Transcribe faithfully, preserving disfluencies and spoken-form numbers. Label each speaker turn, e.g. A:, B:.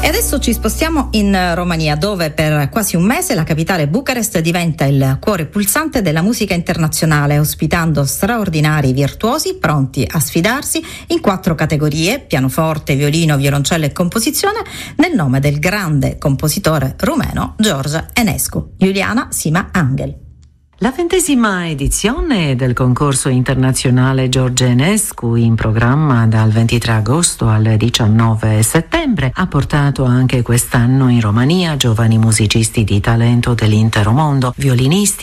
A: E adesso ci spostiamo in Romania, dove per quasi un mese la capitale Bucarest diventa il cuore pulsante della musica internazionale, ospitando straordinari virtuosi pronti a sfidarsi in quattro categorie: pianoforte, violino, violoncello e composizione, nel nome del grande compositore rumeno George Enescu. Iuliana Sima Angel.
B: La ventesima edizione del concorso internazionale George Enescu, in programma dal ventitré agosto al diciannove settembre, ha portato anche quest'anno in Romania giovani musicisti di talento dell'intero mondo, violinisti,